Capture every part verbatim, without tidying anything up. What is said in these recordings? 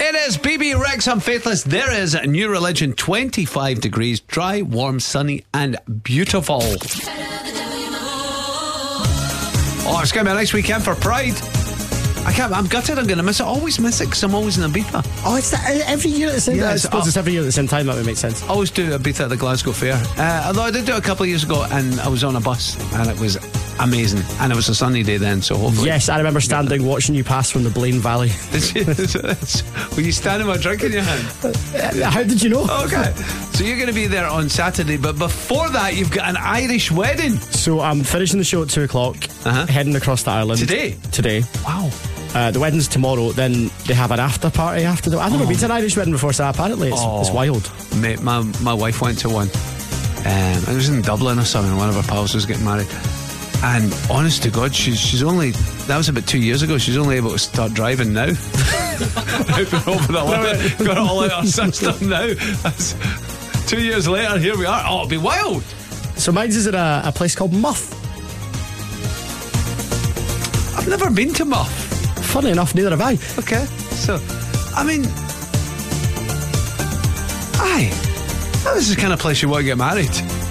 It is B B Rex on Faithless. There is a New Religion, twenty-five degrees, dry, warm, sunny, and beautiful. Oh, it's going to be a nice weekend for Pride. I can't, I'm gutted, I'm going to miss it. I always miss it because I'm always in Ibiza. Oh, it's that, every year at the same Yeah, time. I it's suppose up. it's every year at the same time. That would make sense. I always do Ibiza at the Glasgow Fair. Uh, although I did do it a couple of years ago and I was on a bus and it was amazing. And it was a sunny day then, so hopefully. Yes, I remember standing watching you pass from the Blaine Valley. Did you, were you standing with a drink in your hand? How did you know? Okay. So you're going to be there on Saturday, but before that, you've got an Irish wedding. So I'm finishing the show at two o'clock, Uh-huh. heading across to Ireland. Today? Today. Wow. Uh, the wedding's tomorrow, then they have an after party after the. I've never Oh. been to an Irish wedding before, so apparently it's, Oh. it's wild. Mate, my, my wife went to one. Um, it was in Dublin or something. One of her pals was getting married. And honest to God, she's, she's only, that was about two years ago, she's only able to start driving now. I've been over the limit, got it all out our system now. That's, two years later, here we are. Oh, it'll be wild. So mine's is at a, a place called Muff. I've never been to Muff. Funny enough, neither have I. Okay, so, I mean, aye, this is the kind of place you want to get married.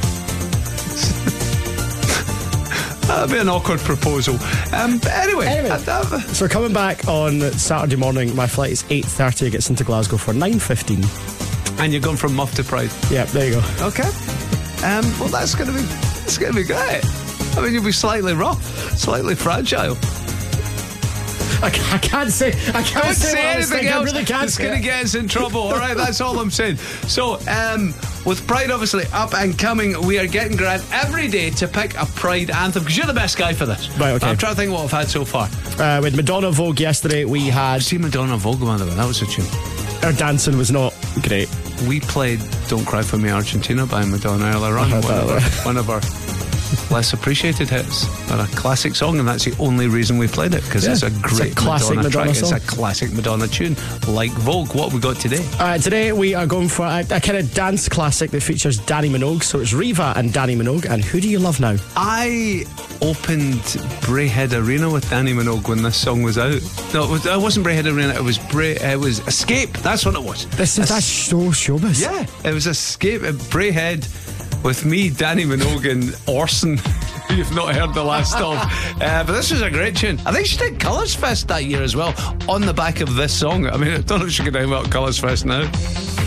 That'd be an awkward proposal. Um, but anyway, Anyway. I, I, So coming back on Saturday morning, my flight is eight thirty. It gets into Glasgow for nine fifteen. and you're going from Muff to Pride. Yeah, there you go. Okay. Um, well, that's going to be it's going to be great. I mean, you'll be slightly rough, slightly fragile. I, ca- I can't say. I can't Don't say, say what I was anything thinking. else. I really can't It's say going to it. get us in trouble. All right, that's all I'm saying. So, um, with Pride obviously up and coming, we are getting Grant every day to pick a Pride anthem because you're the best guy for this. Right, okay. I'm trying to think what I've had so far. Uh, with Madonna Vogue yesterday, we had. See Madonna Vogue, by the way, that was a tune. Our dancing was not great. We played "Don't Cry for Me, Argentina" by Madonna earlier on. I heard One that, of, our, right. one of our less appreciated hits, or a classic song, and that's the only reason we played it because Yeah, it's a it's a great classic Madonna, Madonna track. song. It's a classic Madonna tune, like Vogue. What have we got today? Uh, today we are going for a, a kind of dance classic that features Danny Minogue. So it's Riva and Danny Minogue. And who do you love now? I opened Braehead Arena with Danny Minogue when this song was out. No, it, was, it wasn't Braehead Arena. It was Bray, It was Escape. That's what it was. This is that's so showbiz. Yeah, it was Escape at Braehead with me, Danny Minogue, and Orson. You've not heard the last of. Uh, but this was a great tune. I think she did Colours Fest that year as well, on the back of this song. I mean, I don't know if she could name out Colours Fest now.